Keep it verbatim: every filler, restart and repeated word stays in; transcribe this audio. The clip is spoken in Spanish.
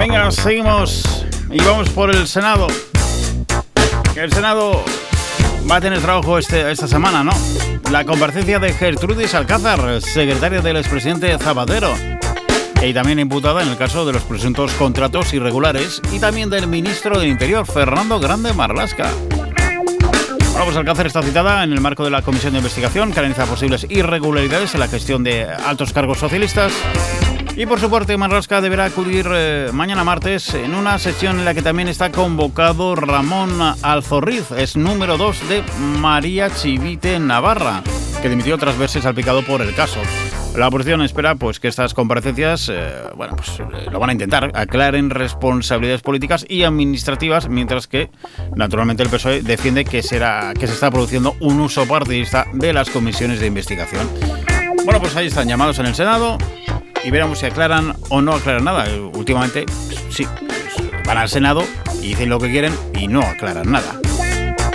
Venga, seguimos y vamos por el Senado. El Senado va a tener trabajo este, esta semana, ¿no? La comparecencia de Gertrudis Alcázar, secretaria del expresidente Zapatero, y también imputada en el caso de los presuntos contratos irregulares, y también del ministro del Interior, Fernando Grande Marlaska. Bueno, pues Alcázar está citada en el marco de la comisión de investigación que analiza posibles irregularidades en la gestión de altos cargos socialistas. Y por su parte, Marlaska deberá acudir eh, mañana martes en una sesión en la que también está convocado Ramón Alzorriz, es número dos de María Chivite Navarra, que dimitió tras verse salpicado por el caso. La oposición espera pues, que estas comparecencias eh, bueno, pues, eh, lo van a intentar, aclaren responsabilidades políticas y administrativas, mientras que, naturalmente, el P S O E defiende que, será, que se está produciendo un uso partidista de las comisiones de investigación. Bueno, pues ahí están llamados en el Senado y veremos si aclaran o no aclaran nada. Últimamente, pues, sí, pues, van al Senado y dicen lo que quieren y no aclaran nada.